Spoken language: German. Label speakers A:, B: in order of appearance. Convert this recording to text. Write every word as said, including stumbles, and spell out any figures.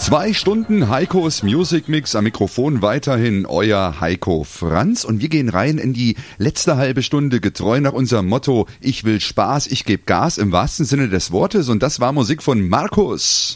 A: Zwei Stunden Heikos Music Mix, am Mikrofon weiterhin euer Heiko Franz und wir gehen rein in die letzte halbe Stunde, getreu nach unserem Motto: Ich will Spaß, ich gebe Gas, im wahrsten Sinne des Wortes, und das war Musik von Markus.